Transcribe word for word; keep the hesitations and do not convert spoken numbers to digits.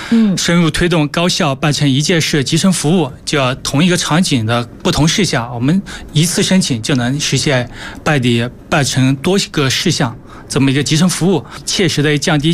嗯， 深入推动高效办成一件事集成服务，就要同一个场景的不同事项，我们一次申请就能实现办理办成多个事项这么一个集成服务，切实的降低